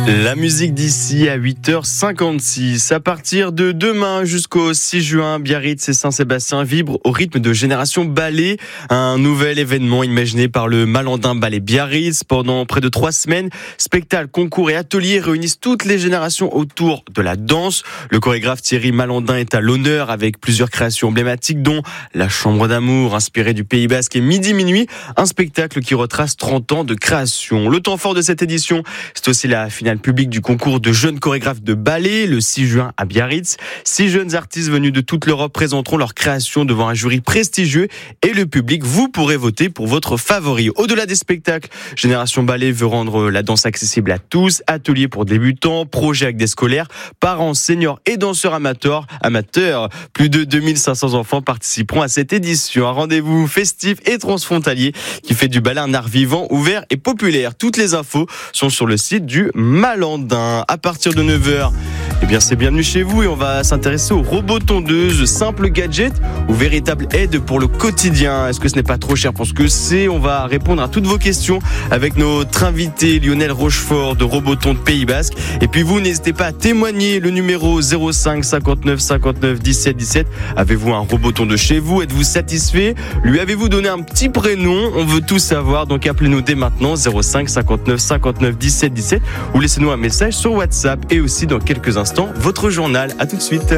La musique d'ici à 8h56. À partir de demain jusqu'au 6 juin, Biarritz et Saint-Sébastien vibrent au rythme de Génération Ballet, un nouvel événement imaginé par le Malandin Ballet Biarritz. Pendant près de 3 semaines, spectacles, concours et ateliers réunissent toutes les générations autour de la danse. Le chorégraphe Thierry Malandin est à l'honneur avec plusieurs créations emblématiques dont La Chambre d'amour, inspirée du Pays Basque, et Midi Minuit, un spectacle qui retrace 30 ans de création. Le temps fort de cette édition, c'est aussi la finale publique du concours de jeunes chorégraphes de ballet, le 6 juin à Biarritz. 6 jeunes artistes venus de toute l'Europe présenteront leur création devant un jury prestigieux et le public, vous pourrez voter pour votre favori. Au-delà des spectacles, Génération Ballet veut rendre la danse accessible à tous. Ateliers pour débutants, projets avec des scolaires, parents, seniors et danseurs amateurs. Plus de 2500 enfants participeront à cette édition. Un rendez-vous festif et transfrontalier qui fait du ballet un art vivant, ouvert et populaire. Toutes les infos sont sur le site du Malandin. À partir de 9h, c'est bienvenue chez vous et on va s'intéresser aux robots tondeuses, simples gadgets ou véritables aides pour le quotidien. Est-ce que ce n'est pas trop cher pour ce que c'est? On va répondre à toutes vos questions avec notre invité Lionel Rochefort de Roboton de Pays Basque. Et puis vous, n'hésitez pas à témoigner, le numéro 05 59 59 17 17. Avez-vous un roboton de chez vous? Êtes-vous satisfait? Lui avez-vous donné un petit prénom? On veut tout savoir, donc appelez-nous dès maintenant 05 59 59 17 17 ou laissez-nous un message sur WhatsApp et aussi dans quelques instants votre journal. À tout de suite.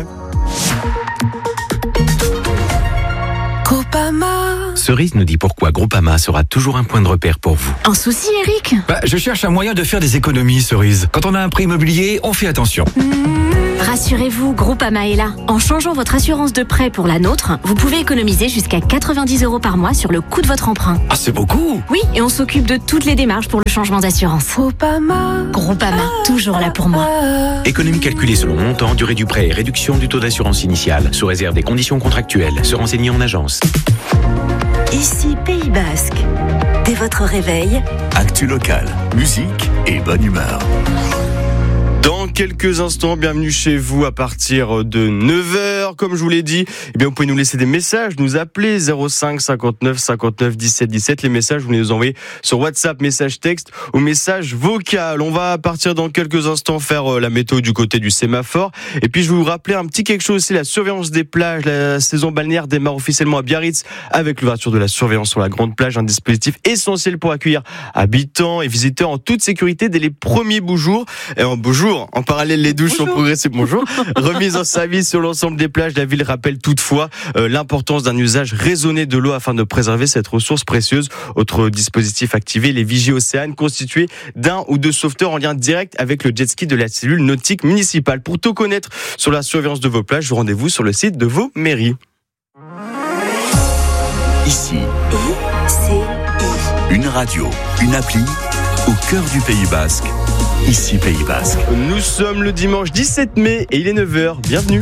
Cerise nous dit pourquoi Groupama sera toujours un point de repère pour vous. Un souci, Eric? Je cherche un moyen de faire des économies, Cerise. Quand on a un prêt immobilier, on fait attention. Rassurez-vous, Groupama est là. En changeant votre assurance de prêt pour la nôtre, vous pouvez économiser jusqu'à 90 € par mois sur le coût de votre emprunt. Ah, c'est beaucoup! Oui, et on s'occupe de toutes les démarches pour le changement d'assurance. Groupama, toujours là pour moi. Économie calculée selon montant, durée du prêt et réduction du taux d'assurance initiale, sous réserve des conditions contractuelles. Se renseigner en agence. Ici Pays Basque. Dès votre réveil, actu local, musique et bonne humeur. Dans quelques instants, bienvenue chez vous à partir de 9h. Comme je vous l'ai dit, vous pouvez nous laisser des messages, nous appeler 05 59 59 17 17. Les messages, vous les nous envoyer sur WhatsApp, message texte ou message vocal. On va partir dans quelques instants faire la météo du côté du sémaphore. Et puis, je vais vous rappeler un petit quelque chose aussi, la surveillance des plages. La saison balnéaire démarre officiellement à Biarritz avec l'ouverture de la surveillance sur la grande plage, un dispositif essentiel pour accueillir habitants et visiteurs en toute sécurité dès les premiers beaux jours. En parallèle, les douches ont progressé. Remise en service sur l'ensemble des plages. La ville rappelle toutefois l'importance d'un usage raisonné de l'eau afin de préserver cette ressource précieuse. Autre dispositif activé, les vigies océanes constitués d'un ou deux sauveteurs en lien direct avec le jet ski de la cellule nautique municipale. Pour tout connaître sur la surveillance de vos plages, rendez-vous sur le site de vos mairies. Ici, une radio, une appli au cœur du Pays Basque. Ici Pays Basque. Nous sommes le dimanche 17 mai et il est 9h. Bienvenue.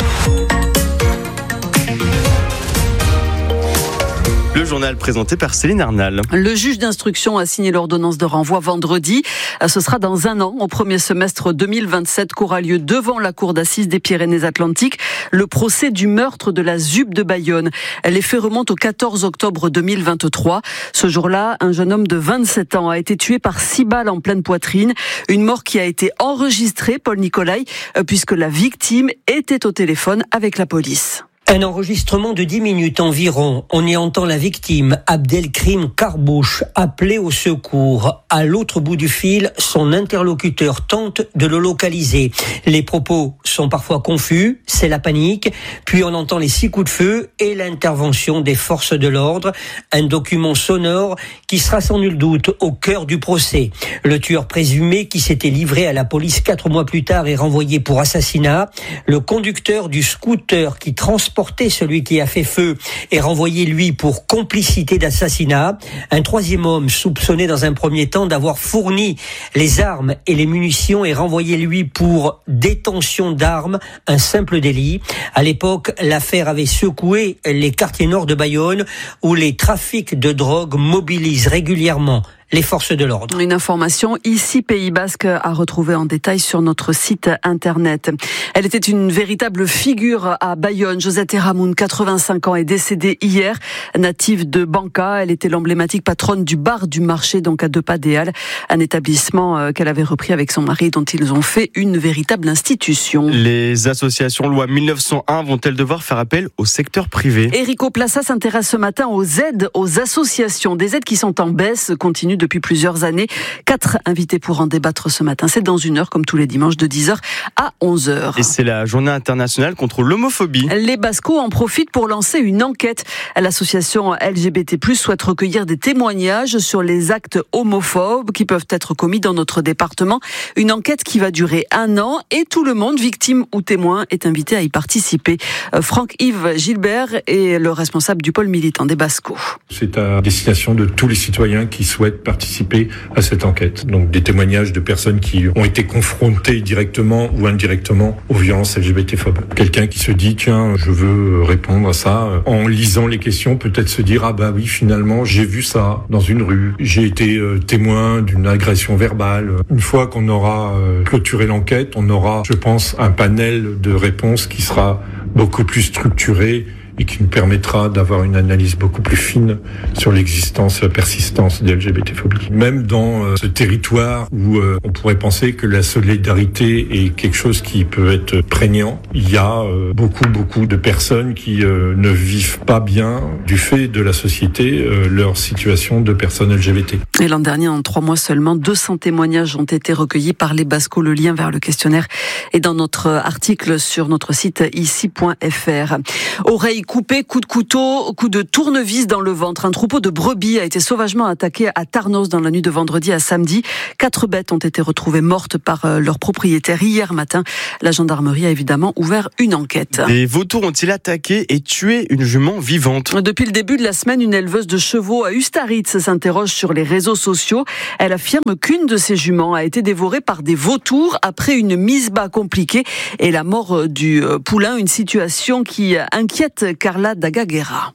Le journal présenté par Céline Arnal. Le juge d'instruction a signé l'ordonnance de renvoi vendredi. Ce sera dans un an, au premier semestre 2027, qu'aura lieu devant la cour d'assises des Pyrénées-Atlantiques le procès du meurtre de la ZUP de Bayonne. Les faits remontent au 14 octobre 2023. Ce jour-là, un jeune homme de 27 ans a été tué par 6 balles en pleine poitrine. Une mort qui a été enregistrée, Paul Nicolai, puisque la victime était au téléphone avec la police. Un enregistrement de 10 minutes environ. On y entend la victime, Abdelkrim Karbouch, appeler au secours. À l'autre bout du fil, son interlocuteur tente de le localiser. Les propos sont parfois confus, c'est la panique. Puis on entend les 6 coups de feu et l'intervention des forces de l'ordre. Un document sonore qui sera sans nul doute au cœur du procès. Le tueur présumé qui s'était livré à la police 4 mois plus tard est renvoyé pour assassinat. Le conducteur du scooter qui transportait celui qui a fait feu est renvoyé, lui, pour complicité d'assassinat. Un troisième homme, soupçonné dans un premier temps d'avoir fourni les armes et les munitions, est renvoyé, lui, pour détention d'armes, un simple délit. À l'époque, l'affaire avait secoué les quartiers nord de Bayonne, où les trafics de drogue mobilisent régulièrement les forces de l'ordre. Une information ici Pays Basque à retrouver en détail sur notre site internet. Elle était une véritable figure à Bayonne. Josette Eramoun, 85 ans, est décédée hier. Native de Banca, elle était l'emblématique patronne du bar du marché, donc à 2 pas des Halles, un établissement qu'elle avait repris avec son mari, dont ils ont fait une véritable institution. Les associations loi 1901 vont-elles devoir faire appel au secteur privé ? Enrico Plassa s'intéresse ce matin aux aides aux associations. Des aides qui sont en baisse, continuent depuis plusieurs années. 4 invités pour en débattre ce matin. C'est dans 1 heure, comme tous les dimanches, de 10h à 11h. Et c'est la journée internationale contre l'homophobie. Les Bascos en profitent pour lancer une enquête. L'association LGBT+, souhaite recueillir des témoignages sur les actes homophobes qui peuvent être commis dans notre département. Une enquête qui va durer 1 an et tout le monde, victime ou témoin, est invité à y participer. Franck-Yves Gilbert est le responsable du pôle militant des Bascos. C'est à destination de tous les citoyens qui souhaitent participer à cette enquête. Donc des témoignages de personnes qui ont été confrontées directement ou indirectement aux violences LGBT-phobes. Quelqu'un qui se dit, tiens, je veux répondre à ça, en lisant les questions, peut-être se dire, ah bah oui, finalement, j'ai vu ça dans une rue, j'ai été témoin d'une agression verbale. Une fois qu'on aura clôturé l'enquête, on aura, je pense, un panel de réponses qui sera beaucoup plus structuré et qui nous permettra d'avoir une analyse beaucoup plus fine sur l'existence et la persistance des LGBT-phobies. Même dans ce territoire où on pourrait penser que la solidarité est quelque chose qui peut être prégnant, il y a beaucoup de personnes qui ne vivent pas bien du fait de la société leur situation de personnes LGBT. Et l'an dernier, en 3 mois seulement, 200 témoignages ont été recueillis par les Bascos. Le lien vers le questionnaire est dans notre article sur notre site ici.fr. Oreille coupée, coup de couteau, coup de tournevis dans le ventre. Un troupeau de brebis a été sauvagement attaqué à Tarnos dans la nuit de vendredi à samedi. 4 bêtes ont été retrouvées mortes par leur propriétaire hier matin. La gendarmerie a évidemment ouvert une enquête. Les vautours ont-ils attaqué et tué une jument vivante ? Depuis le début de la semaine, une éleveuse de chevaux à Ustaritz s'interroge sur les réseaux sociaux. Elle affirme qu'une de ses juments a été dévorée par des vautours après une mise bas compliquée et la mort du poulain, une situation qui inquiète Carla Dagaguera.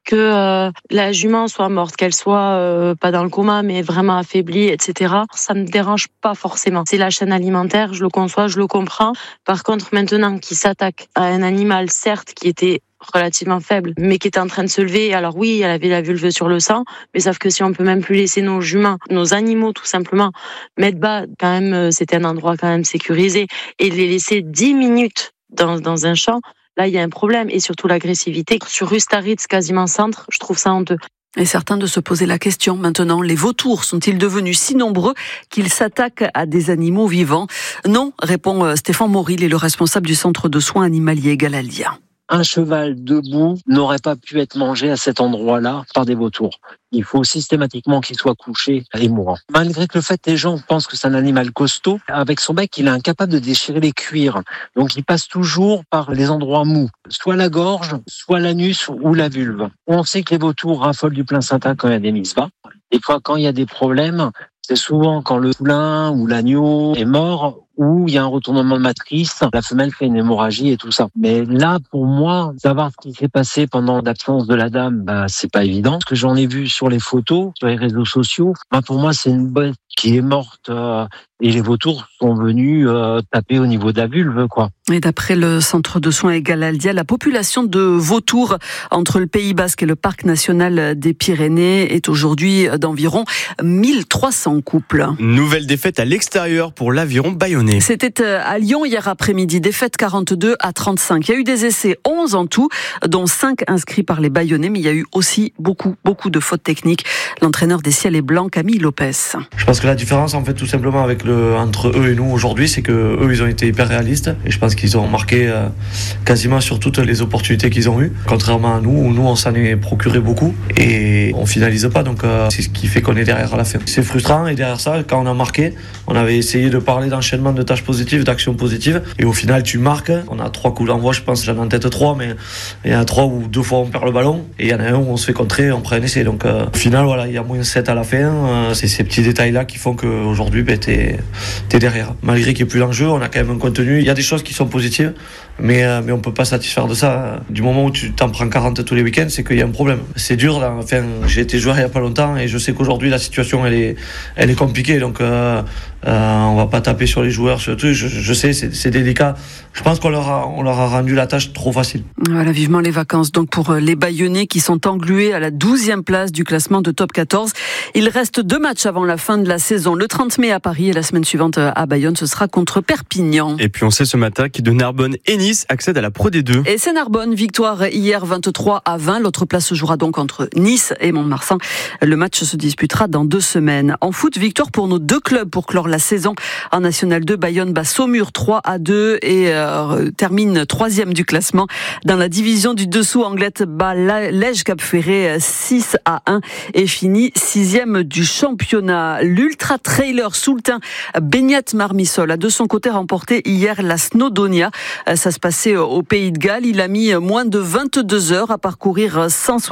Que la jument soit morte, qu'elle soit pas dans le coma mais vraiment affaiblie, etc. Ça me dérange pas forcément. C'est la chaîne alimentaire, je le conçois, je le comprends. Par contre, maintenant qu'il s'attaque à un animal, certes, qui était relativement faible, mais qui était en train de se lever. Alors oui, elle avait la vulve sur le sang, mais sauf que si on peut même plus laisser nos juments, nos animaux tout simplement, mettre bas, quand même, c'était un endroit quand même sécurisé, et les laisser 10 minutes dans un champ, là, il y a un problème. Et surtout l'agressivité. Sur Ustaritz, quasiment centre, je trouve ça honteux. Et certains de se poser la question maintenant, les vautours sont-ils devenus si nombreux qu'ils s'attaquent à des animaux vivants ? Non, répond Stéphane Maury, il est le responsable du centre de soins animaliers Galalia. Un cheval debout n'aurait pas pu être mangé à cet endroit-là par des vautours. Il faut systématiquement qu'il soit couché et mourant. Malgré que le fait, les gens pensent que c'est un animal costaud, avec son bec, il est incapable de déchirer les cuirs. Donc il passe toujours par les endroits mous, soit la gorge, soit l'anus ou la vulve. On sait que les vautours raffolent du placenta quand il y a des mises bas. Et quand il y a des problèmes, c'est souvent quand le poulain ou l'agneau est mort ou il y a un retournement de matrice, la femelle fait une hémorragie et tout ça. Mais là, pour moi, savoir ce qui s'est passé pendant l'absence de la dame, c'est pas évident. Ce que j'en ai vu sur les photos, sur les réseaux sociaux, pour moi, c'est une bête qui est morte et les vautours sont venus taper au niveau de la vulve, quoi. Et d'après le centre de soins Galaldia, la population de vautours entre le Pays Basque et le Parc national des Pyrénées est aujourd'hui d'environ 1300 couples. Nouvelle défaite à l'extérieur pour l'Aviron bayonnais. C'était à Lyon hier après-midi, défaite 42-35. Il y a eu des essais, 11 en tout, dont 5 inscrits par les Bayonnais, mais il y a eu aussi beaucoup de fautes techniques. L'entraîneur des Ciels et Blancs, Camille Lopez. Je pense que la différence, en fait, tout simplement entre eux et nous aujourd'hui, c'est que eux, ils ont été hyper réalistes et je pense qu'ils ont marqué quasiment sur toutes les opportunités qu'ils ont eues. Contrairement à nous, où nous, on s'en est procuré beaucoup et on finalise pas. Donc, c'est ce qui fait qu'on est derrière à la fin. C'est frustrant et derrière ça, quand on a marqué, on avait essayé de parler d'enchaînement de tâches positives, d'actions positives. Et au final, tu marques. On a 3 coups d'envoi, je pense, j'en ai en tête 3, mais il y en a 3 où 2 fois on perd le ballon. Et il y en a un où on se fait contrer, on prend un essai. Donc au final, voilà, il y a moins 7 à la fin. C'est ces petits détails-là qui font qu'aujourd'hui, t'es derrière. Malgré qu'il n'y ait plus d'enjeu, on a quand même un contenu. Il y a des choses qui sont positives, mais on peut pas satisfaire de ça. Du moment où tu t'en prends 40 tous les week-ends, c'est qu'il y a un problème. C'est dur. Enfin, j'ai été joueur il y a pas longtemps et je sais qu'aujourd'hui la situation elle est compliquée. Donc on va pas taper sur les joueurs, sur le truc. Je sais, c'est délicat. Je pense qu'on leur a rendu la tâche trop facile. Voilà, vivement les vacances donc pour les Bayonnais qui sont englués à la 12e place du classement de top 14. Il reste 2 matchs avant la fin de la saison. Le 30 mai à Paris et la semaine suivante à Bayonne, ce sera contre Perpignan. Et puis on sait ce matin que de Narbonne et Nice accèdent à la Pro D2. Et c'est Narbonne, victoire hier 23-20. L'autre place se jouera donc entre Nice et Mont-de-Marsan. Le match se disputera dans 2 semaines. En foot, victoire pour nos 2 clubs pour clore la saison. En National 2, Bayonne bat Saumur 3-2 et termine 3e du classement. Dans la division du dessous, Anglette bat Lège Cap-Ferré 6-1 et finit 6e du championnat. L'Ultra Trailer Soultin Beignat Marmissol a de son côté remporté hier la Snowdonia. Ça se passait au Pays de Galles. Il a mis moins de 22 heures à parcourir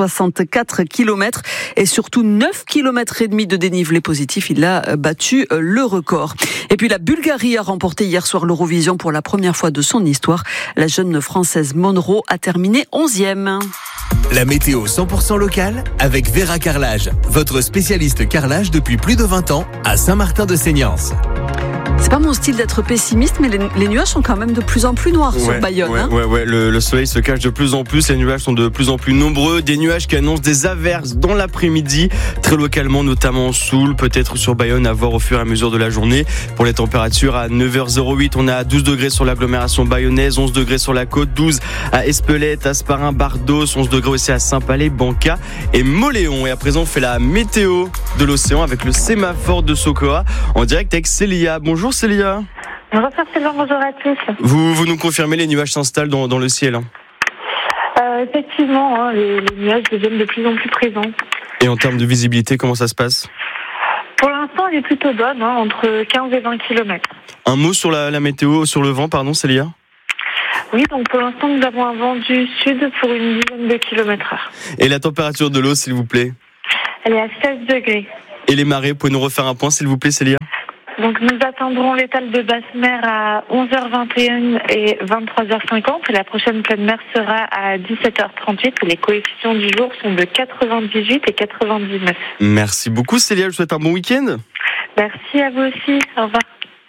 164 km et surtout 9 km et demi de dénivelé positif. Il a battu le record. Et puis la Bulgarie a remporté hier soir l'Eurovision pour la première fois de son histoire. La jeune française Monroe a terminé 11e. La météo 100% locale avec Vera Carrelage, votre spécialiste carrelage depuis plus de 20 ans à Saint-Martin-de-Seignance. C'est pas mon style d'être pessimiste, mais les nuages sont quand même de plus en plus noirs sur Bayonne. Le soleil se cache de plus en plus, les nuages sont de plus en plus nombreux, des nuages qui annoncent des averses dans l'après-midi, très localement, notamment en Soule, peut-être sur Bayonne, à voir au fur et à mesure de la journée. Pour les températures, à 9h08, on a 12 degrés sur l'agglomération bayonnaise, 11 degrés sur la côte, 12 à Espelette, Asparin, Bardos, 11 degrés aussi à Saint-Palais, Banca et Moléon. Et à présent, on fait la météo de l'océan avec le sémaphore de Sokoa, en direct avec Célia. Bonjour Célia. Bonjour Sylvain, bonjour à tous. Vous nous confirmez, les nuages s'installent dans le ciel. Effectivement, les nuages deviennent de plus en plus présents. Et en termes de visibilité, comment ça se passe ? Pour l'instant, elle est plutôt bonne, entre 15 et 20 km. Un mot sur la météo, sur le vent, pardon Célia ? Oui, donc pour l'instant, nous avons un vent du sud pour une dizaine de kilomètres/heure. Et la température de l'eau, s'il vous plaît ? Elle est à 16 degrés. Et les marées, pouvez-nous refaire un point, s'il vous plaît, Célia ? Donc nous atteindrons l'étal de basse mer à 11h21 et 23h50 et la prochaine pleine mer sera à 17h38 et les coefficients du jour sont de 98 et 99. Merci beaucoup Célia, je vous souhaite un bon week-end. Merci à vous aussi, au revoir.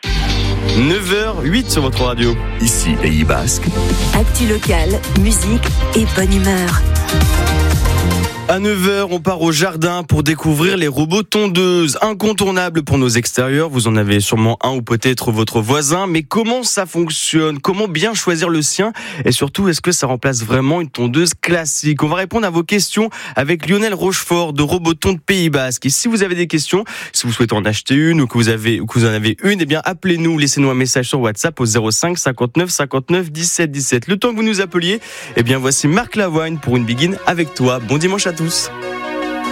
9h08 sur votre radio. Ici Pays Basque. Actu local, musique et bonne humeur. À 9h, on part au jardin pour découvrir les robots tondeuses, incontournables pour nos extérieurs. Vous en avez sûrement un ou peut-être votre voisin. Mais comment ça fonctionne ? Comment bien choisir le sien ? Et surtout, est-ce que ça remplace vraiment une tondeuse classique ? On va répondre à vos questions avec Lionel Rochefort de Roboton de Pays Basque. Et si vous avez des questions, si vous souhaitez en acheter une ou que vous en avez une, eh bien appelez-nous, laissez-nous un message sur WhatsApp au 05 59 59 17 17. Le temps que vous nous appeliez, eh bien voici Marc Lavoine pour une begin avec toi. Bon dimanche à tous.